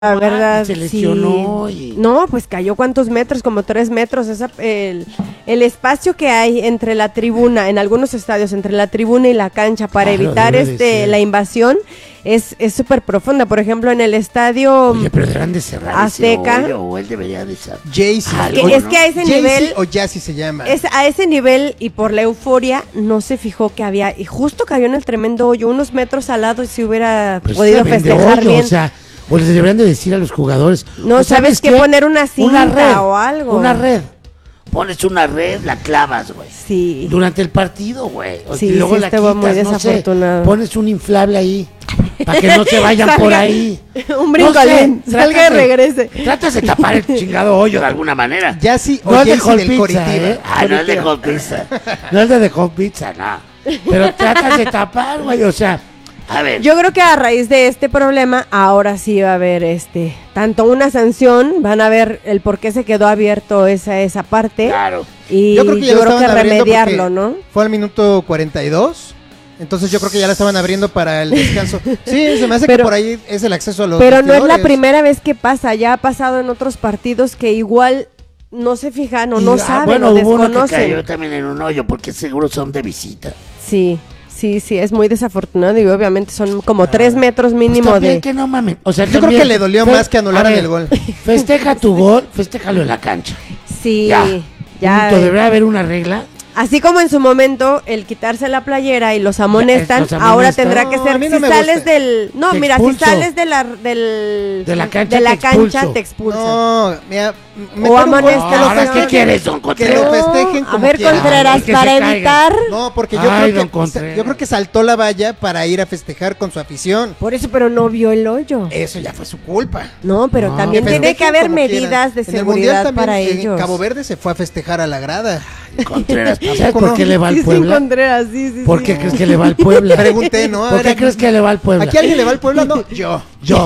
La verdad, se lesionó sí. No, pues cayó ¿cuántos metros? Como 3 metros. El espacio que hay entre la tribuna, en algunos estadios, entre la tribuna y la cancha para evitar la invasión, es súper profunda. Por ejemplo, en el estadio Oye, pero deberán de cerrar Azteca. ese hoyo, o él debería de cerrar. Es que a ese nivel, o Jaycee se llama. A ese nivel y por la euforia no se fijó que había, y justo cayó en el tremendo hoyo, unos metros al lado, y si hubiera podido festejar hoyo, bien. O sea, o les deberían de decir a los jugadores. No, ¿sabes qué? Poner una cinta o algo. Una red. Pones una red, la clavas, güey. Sí. Durante el partido, güey. Sí, y luego sí, la estuvo quitas, muy desafortunado. pones un inflable ahí. Para que no se vayan por ahí. Un brincolín. No sé, salga y regrese. Tratas de tapar el chingado hoyo de alguna manera. Jaycee no es de Jaycee del Coritiba. No es de Hot Pizza. No es de Hot Pizza, no. Pero tratas de tapar, güey. O sea, a ver. Yo creo que a raíz de este problema, ahora sí va a haber tanto una sanción, van a ver el por qué se quedó abierto esa parte. Claro. Y yo creo que remediarlo, ¿no? Fue al minuto 42. Entonces yo creo que ya la estaban abriendo para el descanso. Sí, se me hace que por ahí es el acceso a los Pero vestidores. no es la primera vez que pasa, ya ha pasado en otros partidos que igual no se fijan o no saben o desconocen. Uno que cayó también en un hoyo porque seguro son de visita. Sí, es muy desafortunado y obviamente son como 3 metros mínimo pues que no mames. O sea, yo creo que le dolió más que anularan el gol. Festeja tu gol, festéjalo en la cancha. Sí, ya. Debería haber una regla. Así como en su momento el quitarse la playera y los amonestan, ahora tendrá que ser si sales del si sales de la cancha te expulsan. No, mira, o amonestan. Ahora qué quieres, don Contreras. Que lo festejen como a ver, quieran. Contreras, para evitar. No, porque yo creo que saltó la valla para ir a festejar con su afición. Por eso, pero no vio el hoyo. Eso ya fue su culpa. No, pero también tiene que haber medidas de seguridad para ellos. En Cabo Verde se fue a festejar a la grada. Contreras, ¿sabes por qué le va al Puebla? Contreras, sí. ¿Por qué crees que le va al Puebla? Pregunté, ¿no? ¿Por qué crees que le va al Puebla? ¿Aquí alguien le va al Puebla? No, yo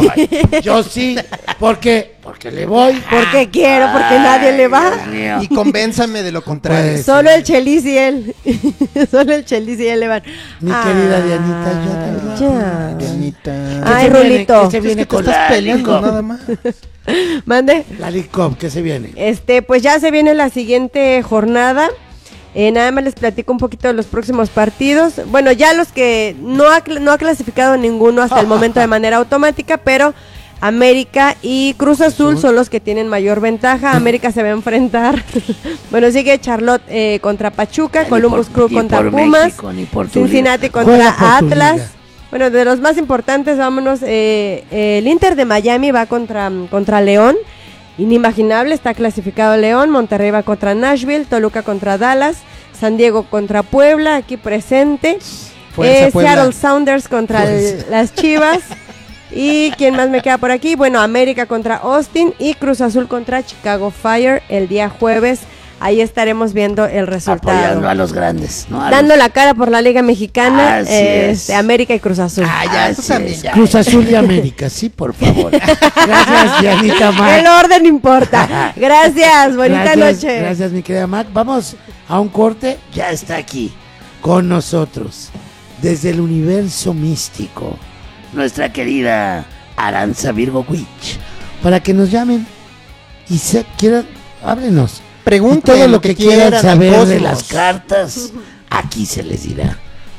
sí. Porque le voy. Porque quiero, porque nadie le va. Y convénzame de lo contrario. Solo el Chelis y él. Solo el Chelis y él le van. Mi querida Dianita, ya. Dianita. Ay, Rulito. ¿Qué se viene con estás peleando nada más? Mande. La League Cup, ¿qué se viene? Pues ya se viene la siguiente jornada. Nada más les platico un poquito de los próximos partidos. Bueno, ya los que no ha clasificado ninguno hasta el momento de manera automática, pero América y Cruz Azul son los que tienen mayor ventaja. América se va a enfrentar. Bueno, sigue Charlotte contra Pachuca, Columbus Crew contra Pumas, Cincinnati contra Atlas. Bueno, de los más importantes, vámonos. El Inter de Miami va contra León. Inimaginable, está clasificado León. Monterrey va contra Nashville, Toluca contra Dallas, San Diego contra Puebla, aquí presente. Seattle Sounders contra las Chivas. ¿Y quién más me queda por aquí? Bueno, América contra Austin y Cruz Azul contra Chicago Fire el día jueves. Ahí estaremos viendo el resultado. Apoyando a los grandes, ¿no? Dando la cara por la Liga Mexicana, es. América y Cruz Azul. Cruz Azul y América, sí, por favor. Gracias, Dianita Mac. El orden importa. Gracias, bonita noche. Gracias, mi querida Mac. Vamos a un corte. Ya está aquí con nosotros, desde el universo místico, nuestra querida Aranza Virgo Witch, para que nos llamen y quieran, háblenos. Pregunten todo lo que quieran saber de de las cartas, aquí se les dirá.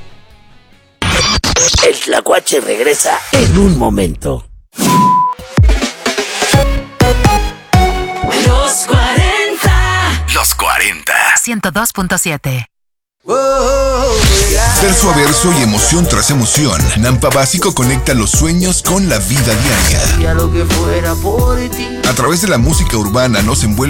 El Tlacuache regresa en un momento. Los 40. Los 40. 102.7. Verso a verso y emoción tras emoción, Nampa Básico conecta los sueños con la vida diaria. A través de la música urbana nos envuelve